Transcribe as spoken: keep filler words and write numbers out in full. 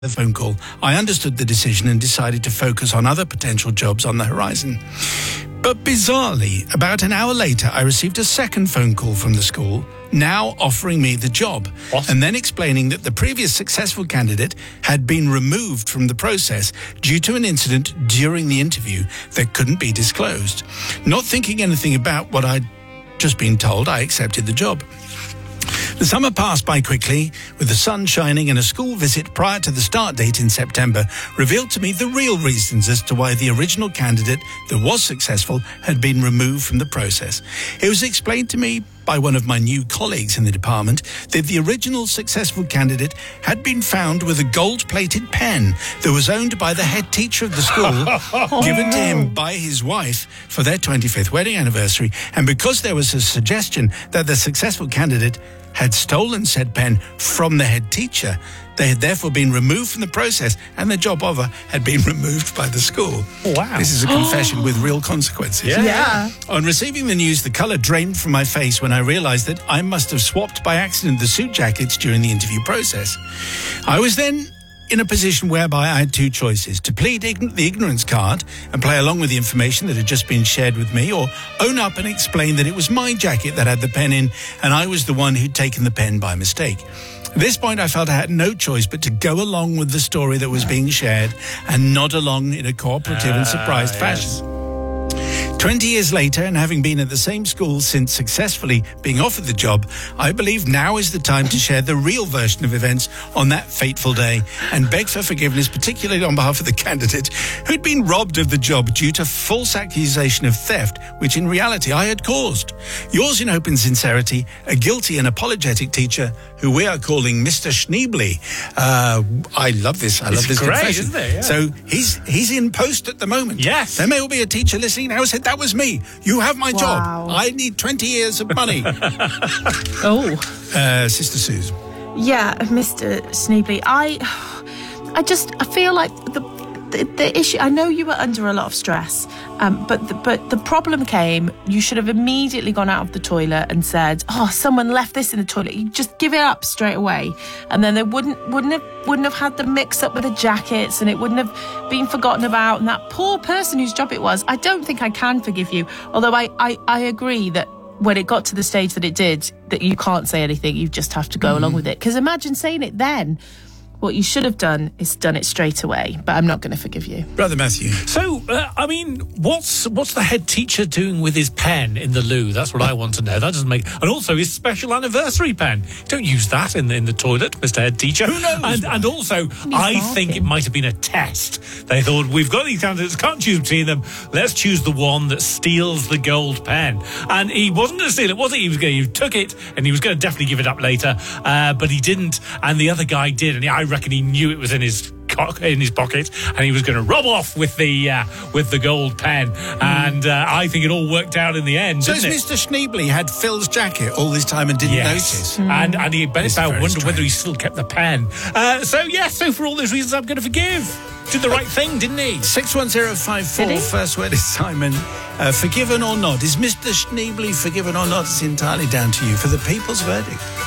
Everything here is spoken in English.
The phone call, I understood the decision and decided to focus on other potential jobs on the horizon. But bizarrely, about an hour later, I received a second phone call from the school, now offering me the job, what? and then explaining that the previous successful candidate had been removed from the process due to an incident during the interview that couldn't be disclosed. Not thinking anything about what I'd just been told, I accepted the job. The summer passed by quickly, with the sun shining, and a school visit prior to the start date in September revealed to me the real reasons as to why the original candidate that was successful had been removed from the process. It was explained to me by one of my new colleagues in the department that the original successful candidate had been found with a gold-plated pen that was owned by the head teacher of the school, given to him by his wife for their twenty-fifth wedding anniversary. And because there was a suggestion that the successful candidate had stolen said pen from the head teacher, they had therefore been removed from the process, and the job offer had been removed by the school. Wow. This is a confession with real consequences. Yeah. Yeah. On receiving the news, the colour drained from my face when I realised that I must have swapped by accident the suit jackets during the interview process. I was then in a position whereby I had two choices: to plead ign- the ignorance card and play along with the information that had just been shared with me, or own up and explain that it was my jacket that had the pen in and I was the one who'd taken the pen by mistake. At this point, I felt I had no choice but to go along with the story that was being shared and nod along in a cooperative and surprised Ah, fashion. Twenty years later, and having been at the same school since successfully being offered the job, I believe now is the time to share the real version of events on that fateful day and beg for forgiveness, particularly on behalf of the candidate who'd been robbed of the job due to false accusation of theft, which in reality I had caused. Yours in hope and sincerity, a guilty and apologetic teacher who we are calling Mister Schneebly. Uh, I love this. I love It's this great, confession. isn't it? Yeah. So he's he's in post at the moment. Yes. There may well be a teacher listening now who said, "That was me. You have my Wow. job. I need twenty years of money." Oh. uh, Sister Suze. Yeah, Mister Sneebly, I, I just, I feel like the, the the issue. I know you were under a lot of stress, um, but the, but the problem came. You should have immediately gone out of the toilet and said, "Oh, someone left this in the toilet." You just give it up straight away, and then they wouldn't wouldn't have wouldn't have had the mix up with the jackets, and it wouldn't have been forgotten about. And that poor person whose job it was, I don't think I can forgive you. Although I I, I agree that when it got to the stage that it did, that you can't say anything, you just have to go mm. along with it. Because imagine saying it then. What you should have done is done it straight away, but I'm not going to forgive you. Brother Matthew. So, uh, I mean, what's what's the head teacher doing with his pen in the loo? That's what I want to know. That doesn't make... And also his special anniversary pen. Don't use that in the, in the toilet, Mister Head Teacher. Who knows? And, and also, I laughing. think it might have been a test. They thought, we've got these candidates, can't choose between them. Let's choose the one that steals the gold pen. And he wasn't going to steal it, was he? He was going to, he took it, and he was going to definitely give it up later. Uh, but he didn't, and the other guy did. And I reckon he knew it was in his in his pocket, and he was going to rub off with the uh, with the gold pen. Mm. And uh, I think it all worked out in the end. So didn't it? Mister Schneebly had Phil's jacket all this time and didn't Yes. notice. Mm. And and he bet It's about very wonder whether he strange. still kept the pen. Uh, so yes, so for all those reasons, I'm going to forgive. Did the right thing, didn't he? six one zero five four, Did he? first word is Simon. Uh, forgiven or not? Is Mister Schneebly forgiven or not? It's entirely down to you for the people's verdict.